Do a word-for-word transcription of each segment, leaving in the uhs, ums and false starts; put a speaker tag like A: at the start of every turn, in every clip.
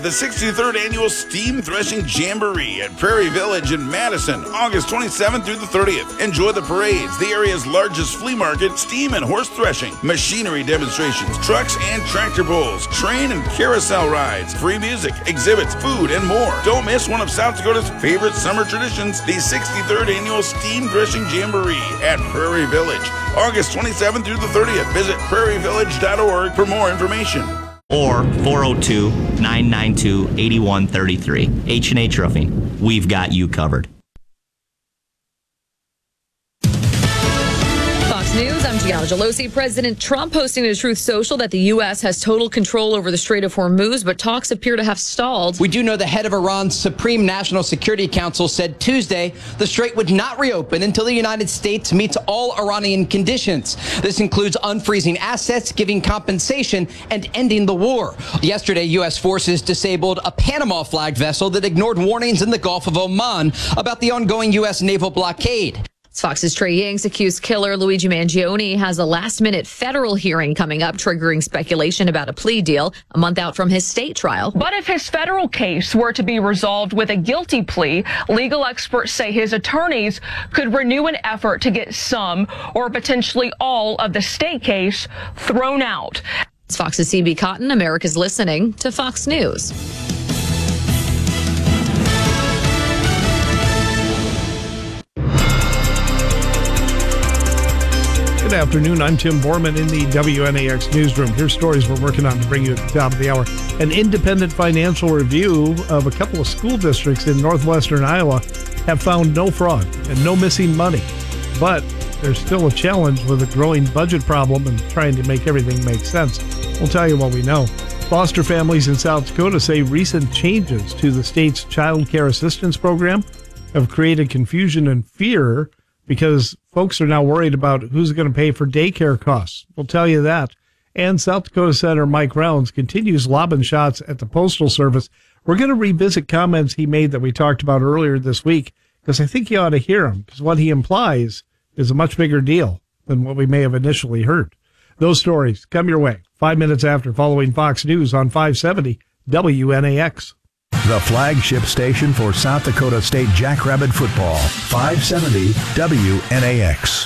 A: The sixty-third Annual Steam Threshing Jamboree at Prairie Village in Madison, August twenty-seventh through the thirtieth. Enjoy the parades, the area's largest flea market, steam and horse threshing, machinery demonstrations, trucks and tractor pulls, train and carousel rides, free music, exhibits, food, and more. Don't miss one of South Dakota's favorite summer traditions, the sixty-third Annual Steam Threshing Jamboree at Prairie Village, August twenty-seventh through the thirtieth. Visit prairie village dot org for more information.
B: Or four oh two, nine nine two, eight one three three. H and H Roofing. We've got you covered.
C: Fox News, I'm Gianna Gelosi. President Trump posting to Truth Social that the U S has total control over the Strait of Hormuz, but talks appear to have stalled.
D: We do know the head of Iran's Supreme National Security Council said Tuesday the strait would not reopen until the United States meets all Iranian conditions. This includes unfreezing assets, giving compensation, and ending the war. Yesterday, U S forces disabled a Panama-flagged vessel that ignored warnings in the Gulf of Oman about the ongoing U S naval blockade.
C: Fox's Trey Ying's accused killer Luigi Mangione has a last-minute federal hearing coming up, triggering speculation about a plea deal a month out from his state trial.
E: But if his federal case were to be resolved with a guilty plea, legal experts say his attorneys could renew an effort to get some or potentially all of the state case thrown out.
C: It's Fox's C B Cotton. America's listening to Fox News.
F: Good afternoon. I'm Tim Borman in the W N A X newsroom. Here's stories we're working on to bring you at the top of the hour. An independent financial review of a couple of school districts in northwestern Iowa have found no fraud and no missing money. But there's still a challenge with a growing budget problem and trying to make everything make sense. We'll tell you what we know. Foster families in South Dakota say recent changes to the state's child care assistance program have created confusion and fear because folks are now worried about who's going to pay for daycare costs. We'll tell you that. And South Dakota Senator Mike Rounds continues lobbing shots at the Postal Service. We're going to revisit comments he made that we talked about earlier this week, because I think you ought to hear him, because what he implies is a much bigger deal than what we may have initially heard. Those stories come your way five minutes after, following Fox News on five seventy W N A X.
G: The flagship station for South Dakota State Jackrabbit football, five seventy W N A X.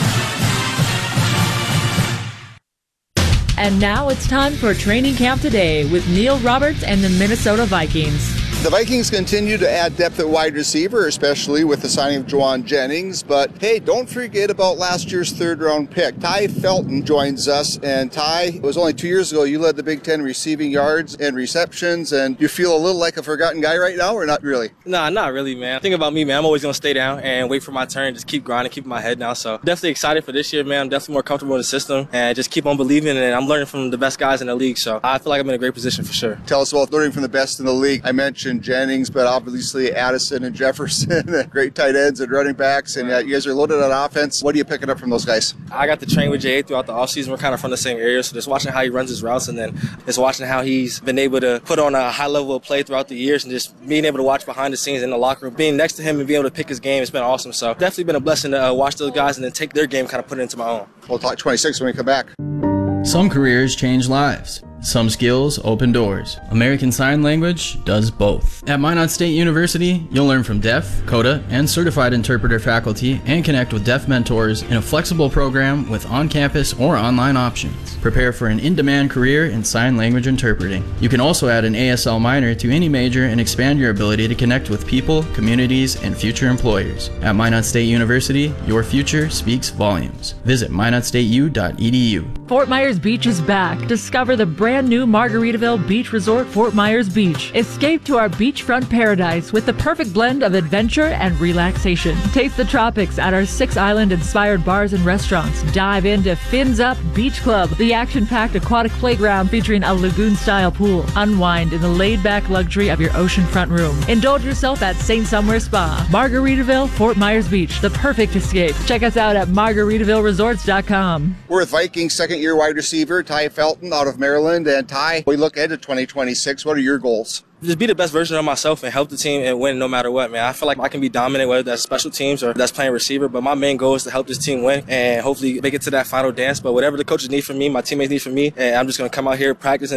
H: And now it's time for Training Camp Today with Neil Roberts and the Minnesota Vikings.
I: The Vikings continue to add depth at wide receiver, especially with the signing of Juwan Jennings. But, hey, don't forget about last year's third-round pick. Ty Felton joins us. And, Ty, it was only two years ago you led the Big Ten receiving yards and receptions. And you feel a little like a forgotten guy right now, or not really?
J: Nah, not really, man. Think about me, man. I'm always going to stay down and wait for my turn. Just keep grinding, keep my head down. So, definitely excited for this year, man. I'm definitely more comfortable in the system. And just keep on believing. And I'm learning from the best guys in the league. So, I feel like I'm in a great position for sure.
I: Tell us about learning from the best in the league. I mentioned Jennings, but obviously Addison and Jefferson, great tight ends and running backs, and uh, you guys are loaded on offense. What are you picking up from those guys?
J: I got to train with Jay throughout the offseason. We're kind of from the same area, so just watching how he runs his routes and then just watching how he's been able to put on a high level of play throughout the years and just being able to watch behind the scenes in the locker room, being next to him and being able to pick his game, it's been awesome. So definitely been a blessing to uh, watch those guys and then take their game, kind of put it into my own.
I: We'll talk twenty-six when we come back.
K: Some careers change lives. Some skills open doors. American Sign Language does both. At Minot State University, you'll learn from deaf, CODA, and certified interpreter faculty and connect with deaf mentors in a flexible program with on-campus or online options. Prepare for an in-demand career in sign language interpreting. You can also add an A S L minor to any major and expand your ability to connect with people, communities, and future employers. At Minot State University, your future speaks volumes. Visit minot state u dot e d u.
H: Fort Myers Beach is back. Discover the brand new Margaritaville Beach Resort Fort Myers Beach. Escape to our beachfront paradise with the perfect blend of adventure and relaxation. Taste the tropics at our six island-inspired bars and restaurants. Dive into Fins Up Beach Club, the action-packed aquatic playground featuring a lagoon-style pool. Unwind in the laid-back luxury of your oceanfront room. Indulge yourself at Saint Somewhere Spa. Margaritaville Fort Myers Beach, the perfect escape. Check us out at margaritaville resorts dot com.
I: We're with Vikings second-year wide receiver Ty Felton out of Maryland. And Ty, we look ahead to twenty twenty-six. What are your goals?
J: Just be the best version of myself and help the team and win no matter what, man. I feel like I can be dominant, whether that's special teams or that's playing receiver, but my main goal is to help this team win and hopefully make it to that final dance. But whatever the coaches need from me, my teammates need from me, and I'm just going to come out here, practice, and